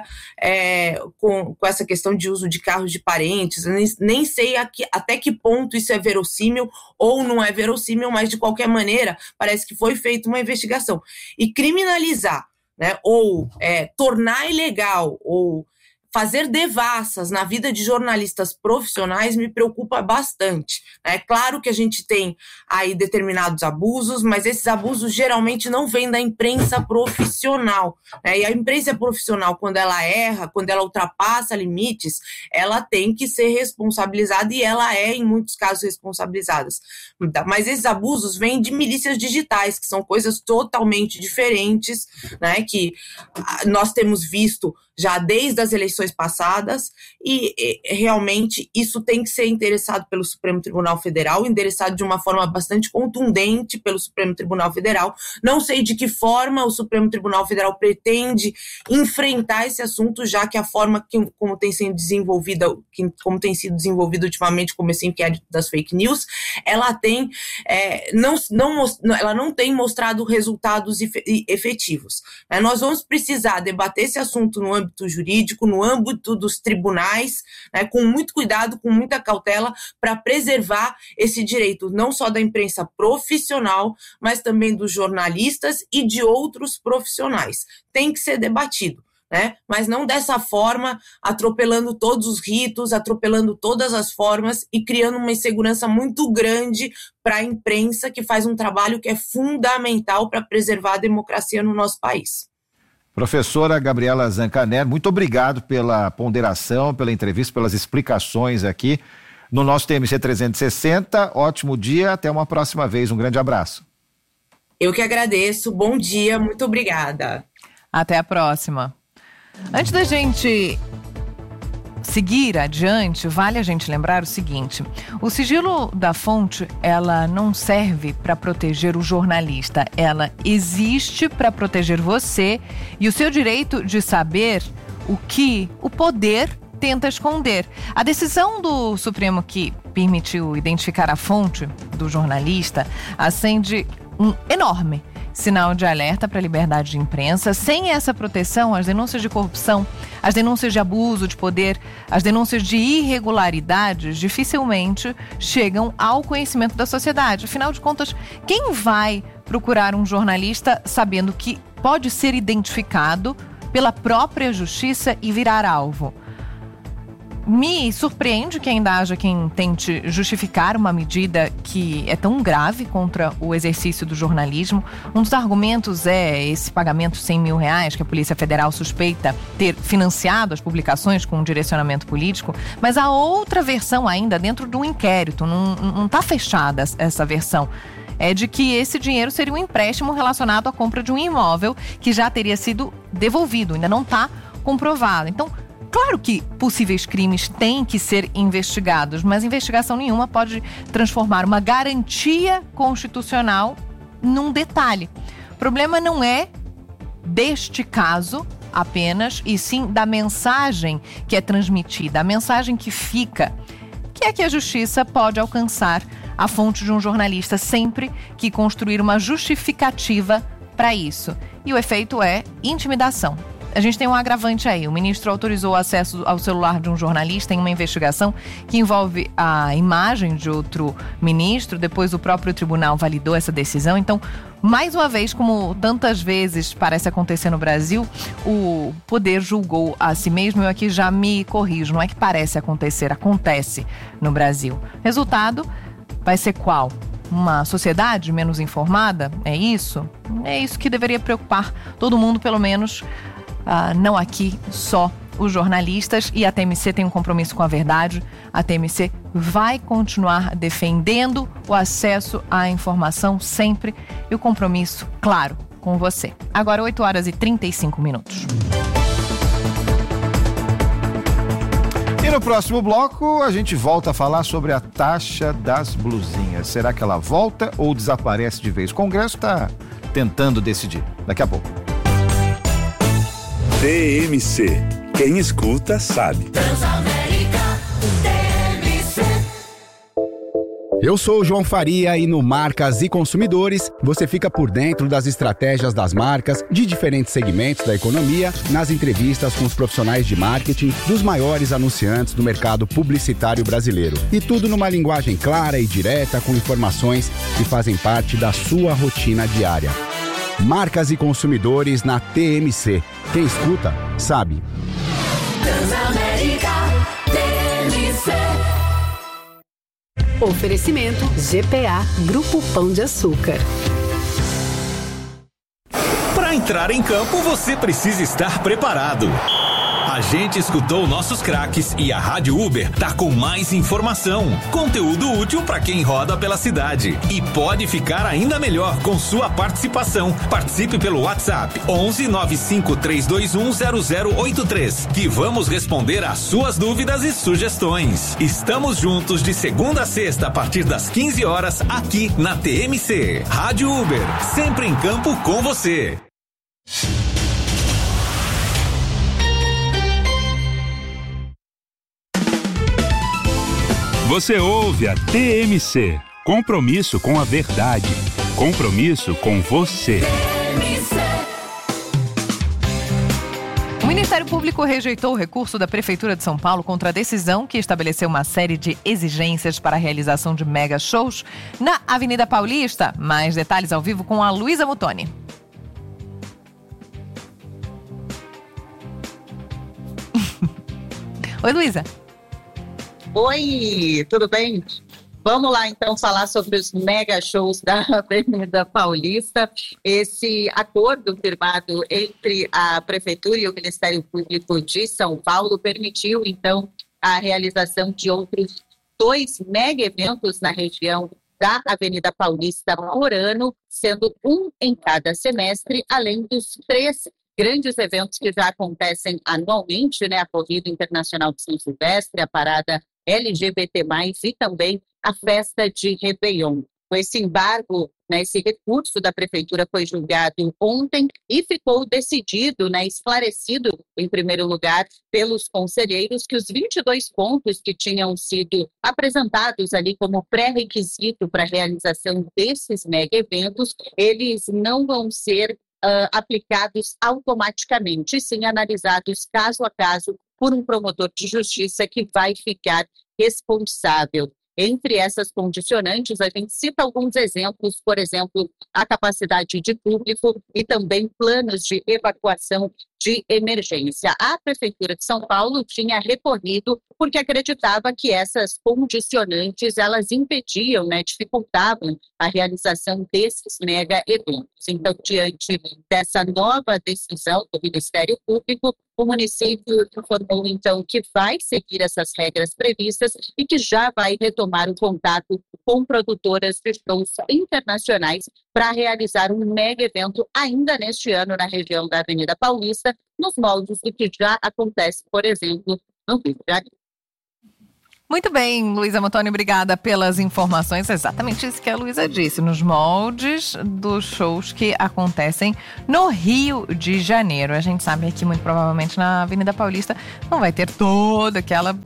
com essa questão de uso de carros de parentes. Eu nem sei até que ponto isso é verossímil ou não é verossímil, mas de qualquer maneira parece que foi feita uma investigação. E criminalizar, né, ou tornar ilegal ou fazer devassas na vida de jornalistas profissionais me preocupa bastante. É claro que a gente tem aí determinados abusos, mas esses abusos geralmente não vêm da imprensa profissional, né? E a imprensa profissional, quando ela erra, quando ela ultrapassa limites, ela tem que ser responsabilizada e ela é, em muitos casos, responsabilizada. Mas esses abusos vêm de milícias digitais, que são coisas totalmente diferentes, né? Que nós temos visto já desde as eleições passadas, e realmente isso tem que ser endereçado pelo Supremo Tribunal Federal, endereçado de uma forma bastante contundente pelo Supremo Tribunal Federal. Não sei de que forma o Supremo Tribunal Federal pretende enfrentar esse assunto, já que a forma como tem sido desenvolvida ultimamente, como esse inquérito das fake news, ela tem ela não tem mostrado resultados efetivos. Nós vamos precisar debater esse assunto no âmbito jurídico, no âmbito dos tribunais, né, com muito cuidado, com muita cautela, para preservar esse direito não só da imprensa profissional, mas também dos jornalistas e de outros profissionais. Tem que ser debatido, né? Mas não dessa forma, atropelando todos os ritos, atropelando todas as formas e criando uma insegurança muito grande para a imprensa, que faz um trabalho que é fundamental para preservar a democracia no nosso país. Professora Gabriela Zancanelli, muito obrigado pela ponderação, pela entrevista, pelas explicações aqui no nosso TMC 360. Ótimo dia, até uma próxima vez. Um grande abraço. Eu que agradeço. Bom dia, muito obrigada. Até a próxima. Antes da gente seguir adiante, vale a gente lembrar o seguinte: o sigilo da fonte, ela não serve para proteger o jornalista, ela existe para proteger você e o seu direito de saber o que o poder tenta esconder. A decisão do Supremo que permitiu identificar a fonte do jornalista acende um enorme sinal de alerta para a liberdade de imprensa. Sem essa proteção, as denúncias de corrupção, as denúncias de abuso de poder, as denúncias de irregularidades dificilmente chegam ao conhecimento da sociedade. Afinal de contas, quem vai procurar um jornalista sabendo que pode ser identificado pela própria justiça e virar alvo? Me surpreende que ainda haja quem tente justificar uma medida que é tão grave contra o exercício do jornalismo. Um dos argumentos é esse pagamento de R$100 mil que a Polícia Federal suspeita ter financiado as publicações com um direcionamento político, mas há outra versão ainda dentro do inquérito, não está fechada essa versão. É de que esse dinheiro seria um empréstimo relacionado à compra de um imóvel que já teria sido devolvido, ainda não está comprovado. Então, claro que possíveis crimes têm que ser investigados, mas investigação nenhuma pode transformar uma garantia constitucional num detalhe. O problema não é deste caso apenas, e sim da mensagem que é transmitida, a mensagem que fica, que é que a justiça pode alcançar a fonte de um jornalista sempre que construir uma justificativa para isso. E o efeito é intimidação. A gente tem um agravante aí. O ministro autorizou o acesso ao celular de um jornalista em uma investigação que envolve a imagem de outro ministro. Depois o próprio tribunal validou essa decisão. Então, mais uma vez, como tantas vezes parece acontecer no Brasil, o poder julgou a si mesmo. Eu aqui já me corrijo. Não é que parece acontecer, acontece no Brasil. Resultado vai ser qual? Uma sociedade menos informada? É isso? É isso que deveria preocupar todo mundo, pelo menos. Não aqui só os jornalistas, e a TMC tem um compromisso com a verdade. A TMC vai continuar defendendo o acesso à informação sempre, e o compromisso, claro, com você. Agora 8h35. E no próximo bloco a gente volta a falar sobre a taxa das blusinhas. Será que ela volta ou desaparece de vez? O Congresso está tentando decidir. Daqui a pouco. TMC. Quem escuta sabe. Transamérica TMC. Eu sou o João Faria e no Marcas e Consumidores você fica por dentro das estratégias das marcas de diferentes segmentos da economia, nas entrevistas com os profissionais de marketing dos maiores anunciantes do mercado publicitário brasileiro. E tudo numa linguagem clara e direta, com informações que fazem parte da sua rotina diária. Marcas e Consumidores na TMC. Quem escuta, sabe. Transamérica TMC. Oferecimento GPA Grupo Pão de Açúcar. Para entrar em campo, você precisa estar preparado. A gente escutou nossos craques e a Rádio Uber tá com mais informação, conteúdo útil para quem roda pela cidade. E pode ficar ainda melhor com sua participação. Participe pelo WhatsApp 11 95 321 0083, que vamos responder às suas dúvidas e sugestões. Estamos juntos de segunda a sexta a partir das 15 horas aqui na TMC. Rádio Uber, sempre em campo com você. Você ouve a TMC. Compromisso com a verdade. Compromisso com você. O Ministério Público rejeitou o recurso da Prefeitura de São Paulo contra a decisão que estabeleceu uma série de exigências para a realização de mega shows na Avenida Paulista. Mais detalhes ao vivo com a Luísa Mutoni. Oi, Luísa. Oi, tudo bem? Vamos lá, então, falar sobre os mega shows da Avenida Paulista. Esse acordo firmado entre a Prefeitura e o Ministério Público de São Paulo permitiu, então, a realização de outros 2 mega eventos na região da Avenida Paulista por ano, sendo um em cada semestre, além dos 3 grandes eventos que já acontecem anualmente, né? A Corrida Internacional de São Silvestre, a Parada LGBT+, e também a Festa de Réveillon. Esse embargo, né, esse recurso da Prefeitura foi julgado ontem e ficou decidido, né, esclarecido, em primeiro lugar, pelos conselheiros, que os 22 pontos que tinham sido apresentados ali como pré-requisito para a realização desses mega eventos, eles não vão ser aplicados automaticamente, sim analisados caso a caso por um promotor de justiça que vai ficar responsável. Entre essas condicionantes, a gente cita alguns exemplos, por exemplo, a capacidade de público e também planos de evacuação de emergência. A Prefeitura de São Paulo tinha recorrido porque acreditava que essas condicionantes, elas impediam, dificultavam a realização desses mega eventos. Então, diante dessa nova decisão do Ministério Público, o município informou, então, que vai seguir essas regras previstas e que já vai retomar o contato com produtoras de shows internacionais para realizar um mega evento ainda neste ano na região da Avenida Paulista, nos moldes do que já acontece, por exemplo, no Rio de Janeiro. Muito bem, Luísa Montoni, obrigada pelas informações. Exatamente isso que a Luísa disse, nos moldes dos shows que acontecem no Rio de Janeiro. A gente sabe que muito provavelmente na Avenida Paulista não vai ter toda aquela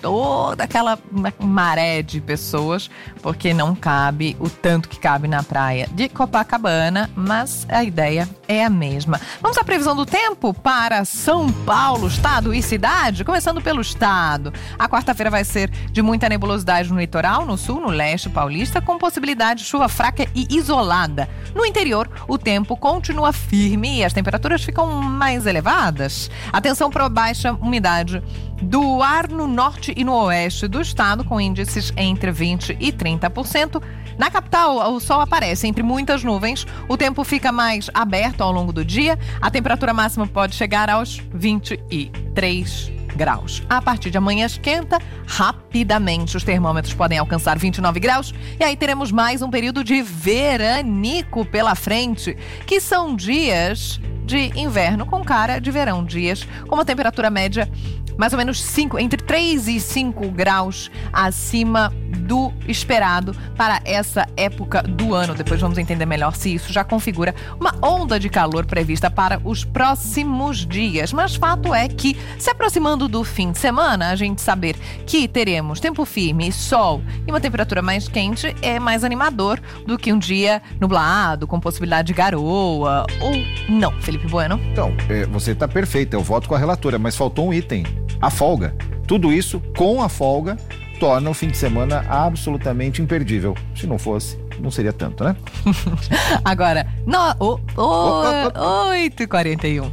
maré de pessoas, porque não cabe o tanto que cabe na praia de Copacabana, mas a ideia é a mesma. Vamos à previsão do tempo para São Paulo, estado e cidade? Começando pelo estado. A quarta-feira vai ser de muita nebulosidade no litoral, no sul, no leste paulista, com possibilidade de chuva fraca e isolada. No interior, o tempo continua firme e as temperaturas ficam mais elevadas. Atenção para a baixa umidade do ar no norte e no oeste do estado, com índices entre 20% e 30%. Na capital, o sol aparece entre muitas nuvens, o tempo fica mais aberto ao longo do dia, a temperatura máxima pode chegar aos 23 graus. A partir de amanhã esquenta rapidamente. Os termômetros podem alcançar 29 graus e aí teremos mais um período de veranico pela frente, que são dias de inverno com cara de verão, dias com uma temperatura média mais ou menos entre 3 e 5 graus acima do esperado para essa época do ano. Depois vamos entender melhor se isso já configura uma onda de calor prevista para os próximos dias. Mas fato é que, se aproximando do fim de semana, a gente saber que teremos tempo firme, sol e uma temperatura mais quente é mais animador do que um dia nublado, com possibilidade de garoa ou não, Felipe Bueno? Então, você está perfeito, eu voto com a relatora, mas faltou um item. A folga. Tudo isso, com a folga, torna o fim de semana absolutamente imperdível. Se não fosse, não seria tanto, né? Agora, 8h41.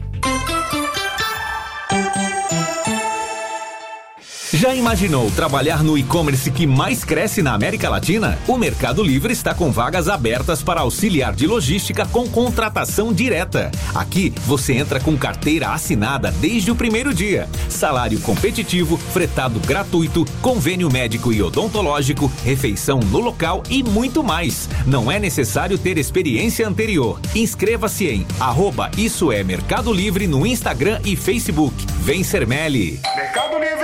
Já imaginou trabalhar no e-commerce que mais cresce na América Latina? O Mercado Livre está com vagas abertas para auxiliar de logística com contratação direta. Aqui você entra com carteira assinada desde o primeiro dia. Salário competitivo, fretado gratuito, convênio médico e odontológico, refeição no local e muito mais. Não é necessário ter experiência anterior. Inscreva-se em @IssoEMercado Livre no Instagram e Facebook. Vem ser Meli. Mercado Livre.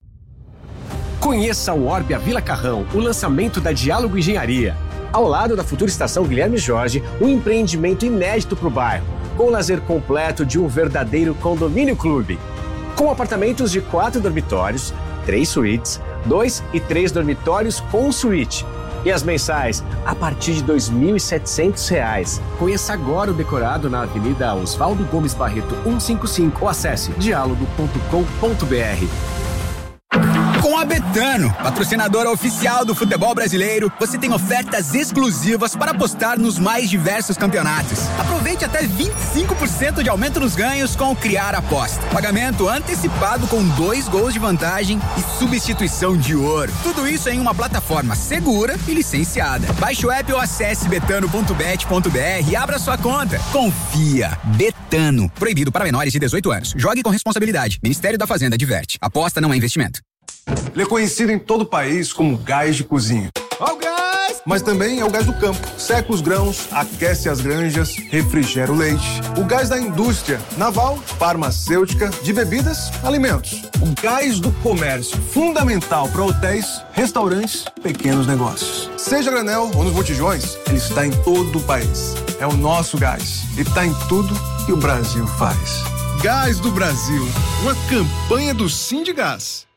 Conheça o Orbia Vila Carrão, o lançamento da Diálogo Engenharia. Ao lado da futura estação Guilherme Jorge, um empreendimento inédito para o bairro, com o lazer completo de um verdadeiro condomínio clube. Com apartamentos de 4 dormitórios, 3 suítes, 2 e 3 dormitórios com suíte. E as mensais a partir de R$ 2.700. Conheça agora o decorado na Avenida Oswaldo Gomes Barreto 155 ou acesse dialogo.com.br. Com a Betano, patrocinadora oficial do futebol brasileiro, você tem ofertas exclusivas para apostar nos mais diversos campeonatos. Aproveite até 25% de aumento nos ganhos com o Criar Aposta. Pagamento antecipado com 2 gols de vantagem e substituição de ouro. Tudo isso em uma plataforma segura e licenciada. Baixe o app ou acesse betano.bet.br e abra sua conta. Confia. Betano. Proibido para menores de 18 anos. Jogue com responsabilidade. Ministério da Fazenda adverte. Aposta não é investimento. Ele é conhecido em todo o país como gás de cozinha. Ó o gás! Mas também é o gás do campo. Seca os grãos, aquece as granjas, refrigera o leite. O gás da indústria naval, farmacêutica, de bebidas, alimentos. O gás do comércio, fundamental para hotéis, restaurantes, pequenos negócios. Seja granel ou nos botijões, ele está em todo o país. É o nosso gás e está em tudo que o Brasil faz. Gás do Brasil, uma campanha do Sindigás.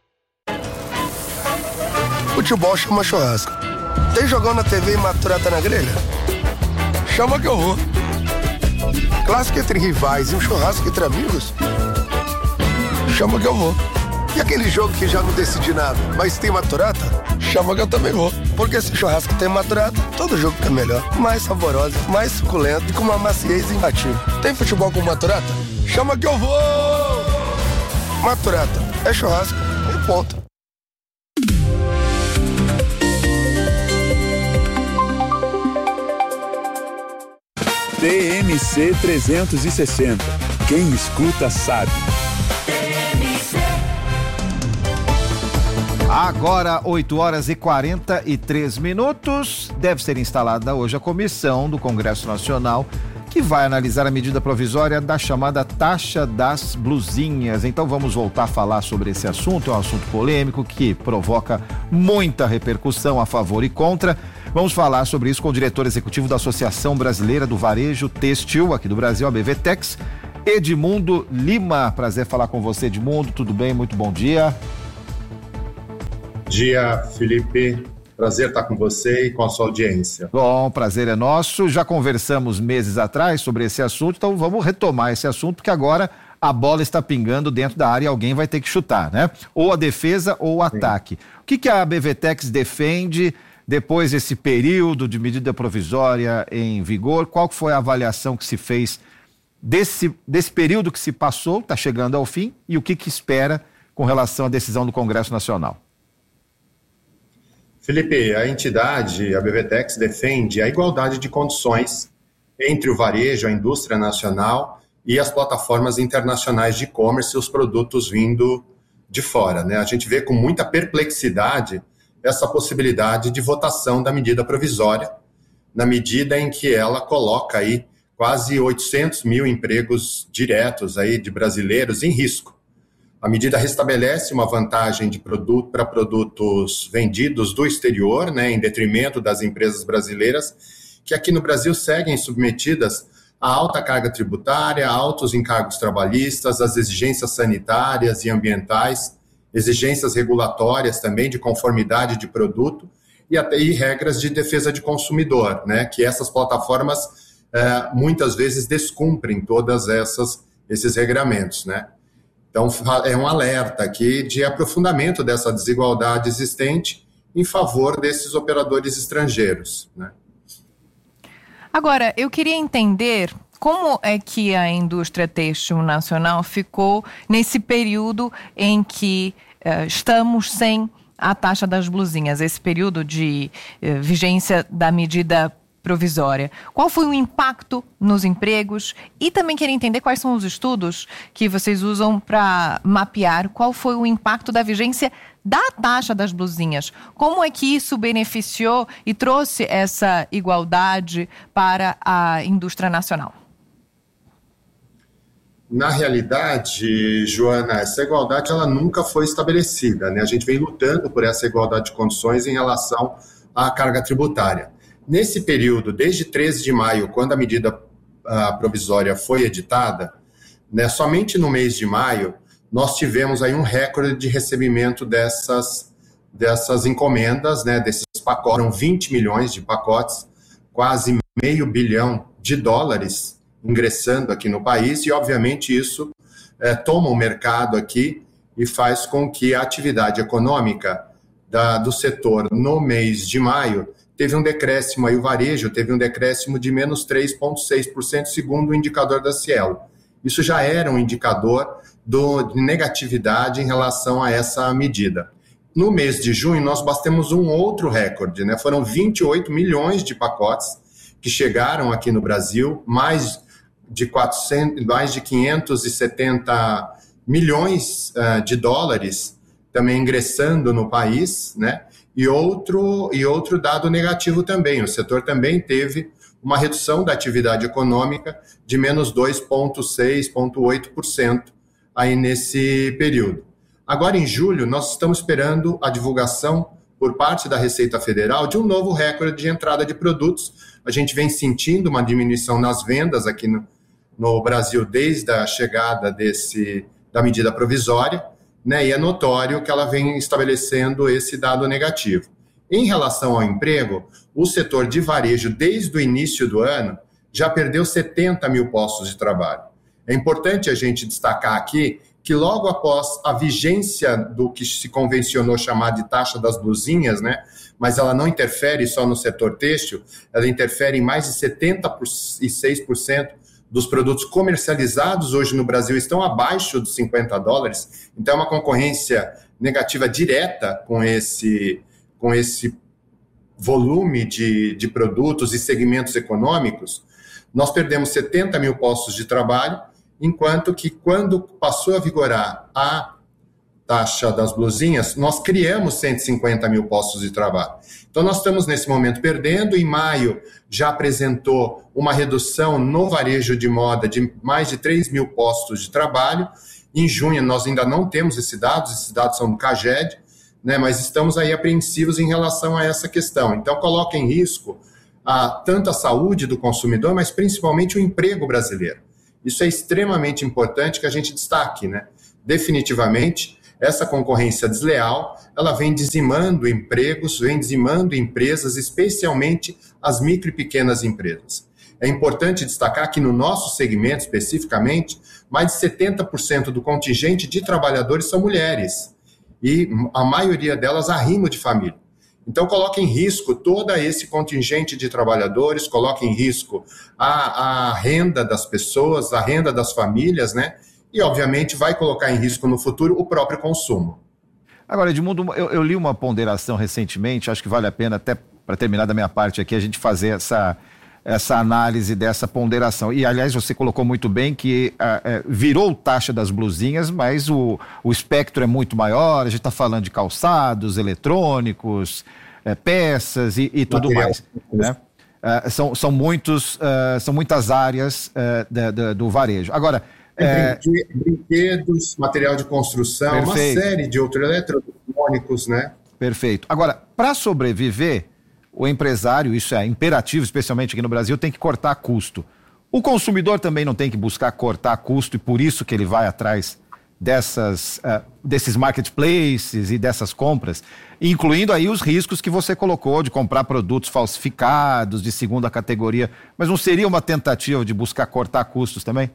Futebol chama churrasco. Tem jogão na TV e maturata na grelha? Chama que eu vou. Clássico entre rivais e um churrasco entre amigos? Chama que eu vou. E aquele jogo que já não decidi nada, mas tem maturata? Chama que eu também vou. Porque se churrasco tem maturata, todo jogo fica melhor. Mais saborosa, mais suculento e com uma maciez imbatível. Tem futebol com maturata? Chama que eu vou! Maturata é churrasco e ponto. TMC 360. Quem escuta sabe. Agora, 8h43. Deve ser instalada hoje a comissão do Congresso Nacional que vai analisar a medida provisória da chamada taxa das blusinhas. Então vamos voltar a falar sobre esse assunto. É um assunto polêmico que provoca muita repercussão a favor e contra. Vamos falar sobre isso com o diretor executivo da Associação Brasileira do Varejo Têxtil aqui do Brasil, a BVTEX, Edmundo Lima. Prazer falar com você, Edmundo. Tudo bem? Muito bom dia. Bom dia, Felipe. Prazer estar com você e com a sua audiência. Bom, prazer é nosso. Já conversamos meses atrás sobre esse assunto, então vamos retomar esse assunto, porque agora a bola está pingando dentro da área e alguém vai ter que chutar, né? Ou a defesa ou o ataque. O que a BVTEX defende depois desse período de medida provisória em vigor? Qual foi a avaliação que se fez desse período que se passou, está chegando ao fim, e o que espera com relação à decisão do Congresso Nacional? Felipe, a entidade, a BVTEX, defende a igualdade de condições entre o varejo, a indústria nacional e as plataformas internacionais de e-commerce e os produtos vindo de fora, né? A gente vê com muita perplexidade essa possibilidade de votação da medida provisória, na medida em que ela coloca aí quase 800 mil empregos diretos aí de brasileiros em risco. A medida restabelece uma vantagem de produto para produtos vendidos do exterior, né, em detrimento das empresas brasileiras, que aqui no Brasil seguem submetidas a alta carga tributária, altos encargos trabalhistas, as exigências sanitárias e ambientais, exigências regulatórias também de conformidade de produto e até regras de defesa de consumidor, né, que essas plataformas muitas vezes descumprem todas esses regramentos, né. Então, é um alerta aqui de aprofundamento dessa desigualdade existente em favor desses operadores estrangeiros, né? Agora, eu queria entender como é que a indústria têxtil nacional ficou nesse período em que estamos sem a taxa das blusinhas, esse período de vigência da medida provisória. Qual foi o impacto nos empregos? E também queria entender quais são os estudos que vocês usam para mapear qual foi o impacto da vigência da taxa das blusinhas. Como é que isso beneficiou e trouxe essa igualdade para a indústria nacional? Na realidade, Joana, essa igualdade ela nunca foi estabelecida, né? A gente vem lutando por essa igualdade de condições em relação à carga tributária. Nesse período, desde 13 de maio, quando a medida provisória foi editada, né, somente no mês de maio, nós tivemos aí um recorde de recebimento dessas encomendas, né, desses pacotes. Foram 20 milhões de pacotes, quase $500 bilhão ingressando aqui no país, e obviamente isso toma o mercado aqui e faz com que a atividade econômica do setor no mês de maio teve um decréscimo, aí o varejo teve um decréscimo de menos 3,6%, segundo o indicador da Cielo. Isso já era um indicador de negatividade em relação a essa medida. No mês de junho, nós batemos um outro recorde, né? Foram 28 milhões de pacotes que chegaram aqui no Brasil, mais de 570 milhões de dólares também ingressando no país, né? E outro dado negativo também, o setor também teve uma redução da atividade econômica de menos 2,6%, 2,8% aí nesse período. Agora, em julho, nós estamos esperando a divulgação por parte da Receita Federal de um novo recorde de entrada de produtos. A gente vem sentindo uma diminuição nas vendas aqui no Brasil desde a chegada da medida provisória, né, e é notório que ela vem estabelecendo esse dado negativo. Em relação ao emprego, o setor de varejo, desde o início do ano, já perdeu 70 mil postos de trabalho. É importante a gente destacar aqui que logo após a vigência do que se convencionou chamar de taxa das blusinhas, né, mas ela não interfere só no setor têxtil, ela interfere em mais de 76% dos produtos comercializados hoje no Brasil estão abaixo dos $50, então é uma concorrência negativa direta com esse volume de produtos e segmentos econômicos. Nós perdemos 70 mil postos de trabalho, enquanto que quando passou a vigorar a taxa das blusinhas, nós criamos 150 mil postos de trabalho. Então nós estamos nesse momento perdendo. Em maio já apresentou uma redução no varejo de moda de mais de 3 mil postos de trabalho. Em junho nós ainda não temos esses dados são do CAGED, né, mas estamos aí apreensivos em relação a essa questão. Então coloca em risco tanto a saúde do consumidor, mas principalmente o emprego brasileiro. Isso é extremamente importante que a gente destaque, né? Definitivamente, essa concorrência desleal, ela vem dizimando empregos, vem dizimando empresas, especialmente as micro e pequenas empresas. É importante destacar que no nosso segmento, especificamente, mais de 70% do contingente de trabalhadores são mulheres, e a maioria delas arrimo de família. Então, coloca em risco todo esse contingente de trabalhadores, coloca em risco a renda das pessoas, a renda das famílias, né? E, obviamente, vai colocar em risco no futuro o próprio consumo. Agora, Edmundo, eu li uma ponderação recentemente, acho que vale a pena, até para terminar da minha parte aqui, a gente fazer essa análise dessa ponderação. E, aliás, você colocou muito bem que virou taxa das blusinhas, mas o espectro é muito maior, a gente está falando de calçados, eletrônicos, peças e tudo mais, né? São muitas áreas do varejo. Agora, brinquedos, material de construção, perfeito. Uma série de outros eletrônicos, né? Perfeito. Agora, para sobreviver, o empresário, isso é imperativo, especialmente aqui no Brasil, tem que cortar custo. O consumidor também não tem que buscar cortar custo e por isso que ele vai atrás desses marketplaces e dessas compras, incluindo aí os riscos que você colocou de comprar produtos falsificados, de segunda categoria. Mas não seria uma tentativa de buscar cortar custos também?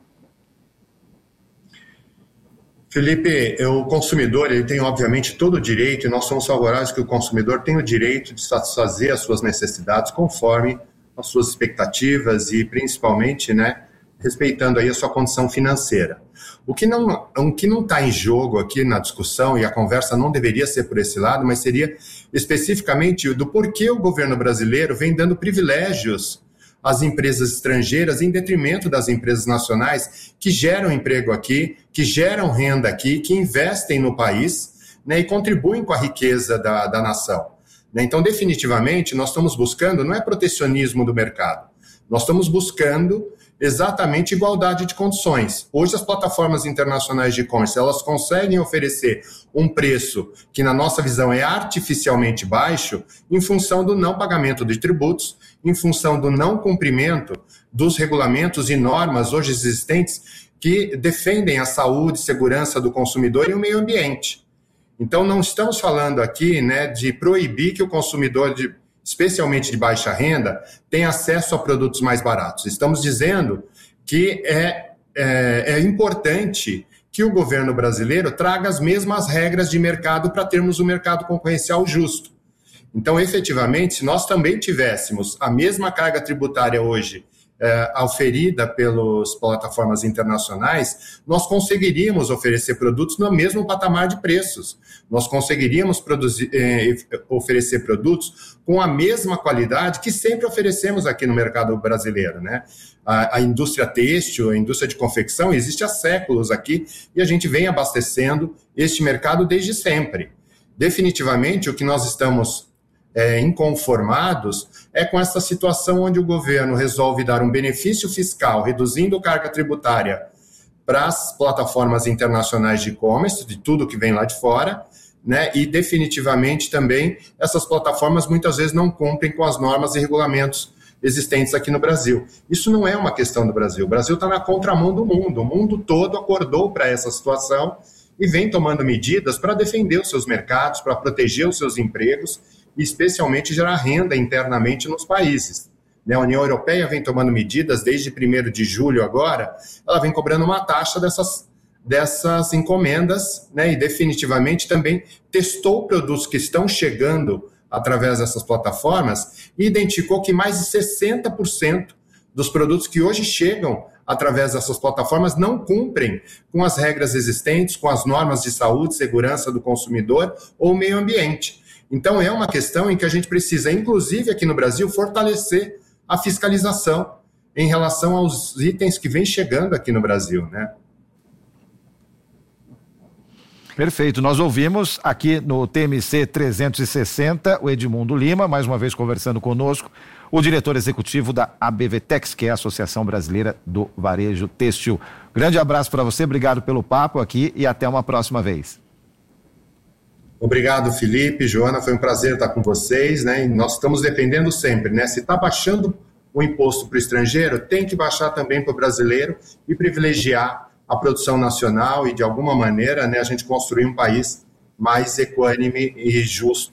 Felipe, o consumidor ele tem obviamente todo o direito, e nós somos favoráveis que o consumidor tem o direito de satisfazer as suas necessidades conforme as suas expectativas e principalmente, né, respeitando aí a sua condição financeira. O que não está em jogo aqui na discussão, e a conversa não deveria ser por esse lado, mas seria especificamente do porquê o governo brasileiro vem dando privilégios às empresas estrangeiras em detrimento das empresas nacionais que geram emprego aqui, que geram renda aqui, que investem no país, né, e contribuem com a riqueza da nação. Né? Então, definitivamente, nós estamos buscando, não é protecionismo do mercado, nós estamos buscando exatamente igualdade de condições. Hoje as plataformas internacionais de e-commerce, elas conseguem oferecer um preço que na nossa visão é artificialmente baixo em função do não pagamento de tributos, em função do não cumprimento dos regulamentos e normas hoje existentes que defendem a saúde e segurança do consumidor e o meio ambiente. Então não estamos falando aqui, né, de proibir que o consumidor especialmente de baixa renda, tem acesso a produtos mais baratos. Estamos dizendo que é importante que o governo brasileiro traga as mesmas regras de mercado para termos um mercado concorrencial justo. Então, efetivamente, se nós também tivéssemos a mesma carga tributária hoje oferida pelas plataformas internacionais, nós conseguiríamos oferecer produtos no mesmo patamar de preços. Nós conseguiríamos oferecer produtos com a mesma qualidade que sempre oferecemos aqui no mercado brasileiro, né? A indústria têxtil, a indústria de confecção existe há séculos aqui e a gente vem abastecendo este mercado desde sempre. Definitivamente, o que nós estamos inconformados é com essa situação onde o governo resolve dar um benefício fiscal, reduzindo carga tributária para as plataformas internacionais de e-commerce, de tudo que vem lá de fora, né? E definitivamente também essas plataformas muitas vezes não cumprem com as normas e regulamentos existentes aqui no Brasil. Isso não é uma questão do Brasil. O Brasil está na contramão do mundo. O mundo todo acordou para essa situação e vem tomando medidas para defender os seus mercados, para proteger os seus empregos e especialmente gerar renda internamente nos países. A União Europeia vem tomando medidas desde 1º de julho agora, ela vem cobrando uma taxa dessas encomendas, né, e definitivamente também testou produtos que estão chegando através dessas plataformas e identificou que mais de 60% dos produtos que hoje chegam através dessas plataformas, não cumprem com as regras existentes, com as normas de saúde, segurança do consumidor ou meio ambiente. Então, é uma questão em que a gente precisa, inclusive aqui no Brasil, fortalecer a fiscalização em relação aos itens que vêm chegando aqui no Brasil, né? Perfeito, nós ouvimos aqui no TMC 360 o Edmundo Lima, mais uma vez conversando conosco, o diretor executivo da ABVTEX, que é a Associação Brasileira do Varejo Têxtil. Grande abraço para você, obrigado pelo papo aqui e até uma próxima vez. Obrigado, Felipe, Joana, foi um prazer estar com vocês, né? E nós estamos defendendo sempre, né? Se está baixando o imposto para o estrangeiro, tem que baixar também para o brasileiro e privilegiar a produção nacional e, de alguma maneira, né, a gente construir um país mais equânime e justo